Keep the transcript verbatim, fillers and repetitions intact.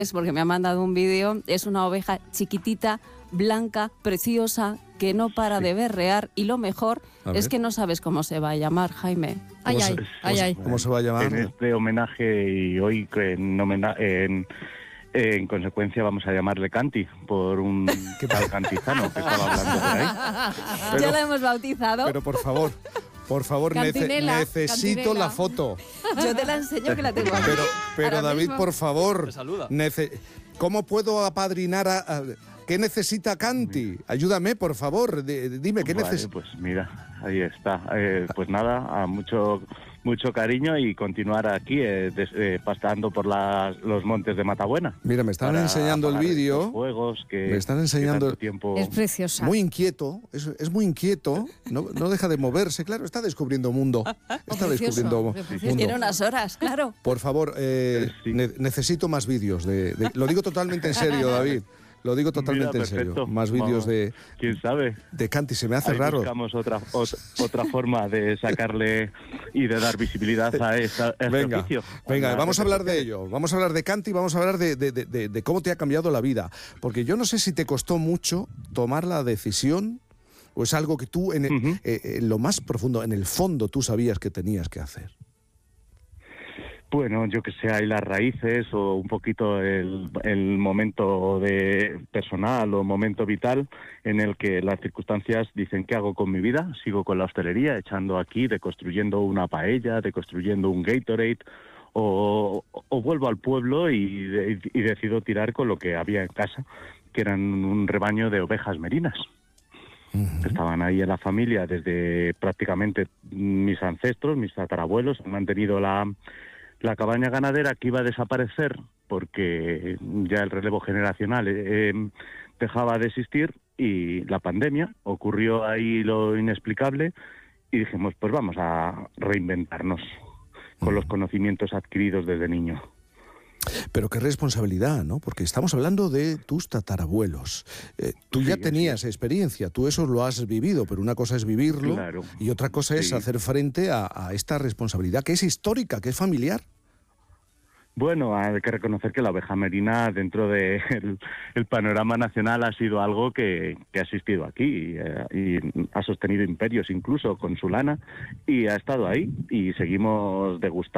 Es porque me ha mandado un vídeo. Es una oveja chiquitita, blanca, preciosa, que no para Sí. de berrear, y lo mejor A es ver. que no sabes cómo se va a llamar, Jaime. Ay, ¿Cómo ay, se- ay, ay. ¿Cómo se va a llamar? En este homenaje y hoy que en, homena- en, en consecuencia vamos a llamarle Canti por un ¿Qué tal cantizano que estaba hablando por ahí. Pero- ya la hemos bautizado. Pero por favor, por favor, nece- Cantinela, necesito cantinela. la foto. Yo te la enseño, que la tengo aquí. Pero, pero Ahora David, mismo. por favor, Te saluda. nece- ¿cómo puedo apadrinar a, a- qué necesita Canti? Ayúdame, por favor, di- dime qué Vale, necesita. pues mira, ahí está. Eh, pues nada, a mucho mucho cariño y continuar aquí eh, des- eh, paseando por las- los montes de Matabuena. Mira, me están Para enseñando el apagar estos vídeo. fuegos que, Me están que enseñando- tanto tiempo... Es preciosa. Muy inquieto, es, es muy inquieto, no, no deja de moverse, claro, está descubriendo mundo. Está Precioso, descubriendo precioso. mundo. Tiene unas horas, claro. Por favor, eh, Sí. ne- necesito más vídeos. De, de- lo digo totalmente en serio, David. Lo digo totalmente Mira, en serio. perfecto. Más vídeos Vamos, de, ¿Quién sabe? de Canti. Se me hace Ahí raro. buscamos otra, ot- otra forma de sacarle y de dar visibilidad a, esta, a este Venga, oficio. venga, las vamos a redes hablar de sociales. ello. Vamos a hablar de Canti, vamos a hablar de, de- de- de- de cómo te ha cambiado la vida. Porque yo no sé si te costó mucho tomar la decisión o es algo que tú, en, el- Ujú. eh, en lo más profundo, en el fondo, tú sabías que tenías que hacer. Bueno, yo que sé, hay las raíces o un poquito el, el momento de personal o momento vital en el que las circunstancias dicen ¿qué hago con mi vida? Sigo con la hostelería, echando aquí, deconstruyendo una paella, deconstruyendo un Gatorade, o, o vuelvo al pueblo y, de- y decido tirar con lo que había en casa, que eran un rebaño de ovejas merinas. que estaban ahí en la familia desde prácticamente mis ancestros, mis tatarabuelos, han mantenido la, la cabaña ganadera que iba a desaparecer porque ya el relevo generacional eh, eh, dejaba de existir y la pandemia, ocurrió ahí lo inexplicable y dijimos, pues vamos a reinventarnos con los conocimientos adquiridos desde niño. Pero qué responsabilidad, ¿no? Porque estamos hablando de tus tatarabuelos. Eh, tú Sí, ya sí. tenías experiencia, tú eso lo has vivido, pero una cosa es vivirlo Claro. y otra cosa es Sí. hacer frente a, a esta responsabilidad que es histórica, que es familiar. Bueno, hay que reconocer que la oveja merina dentro del de el panorama nacional ha sido algo que, que ha existido aquí eh, y ha sostenido imperios incluso con su lana y ha estado ahí y seguimos degustando